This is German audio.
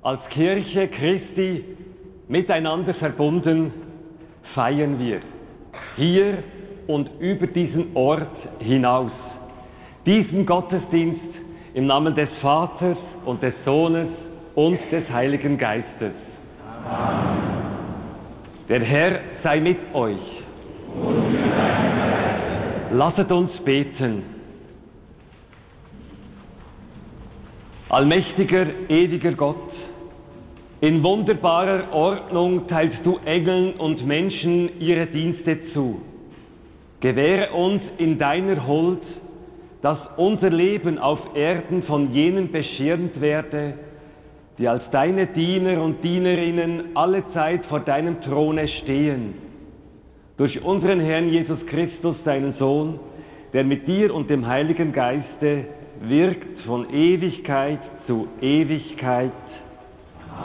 Als Kirche Christi miteinander verbunden feiern wir hier und über diesen Ort hinaus diesen Gottesdienst im Namen des Vaters und des Sohnes und des Heiligen Geistes. Amen. Der Herr sei mit euch. Und mit deinem Geist. Lasset uns beten. Allmächtiger, ewiger Gott, in wunderbarer Ordnung teilst du Engeln und Menschen ihre Dienste zu. Gewähre uns in deiner Huld, dass unser Leben auf Erden von jenen beschirmt werde, die als deine Diener und Dienerinnen alle Zeit vor deinem Throne stehen. Durch unseren Herrn Jesus Christus, deinen Sohn, der mit dir und dem Heiligen Geiste wirkt von Ewigkeit zu Ewigkeit.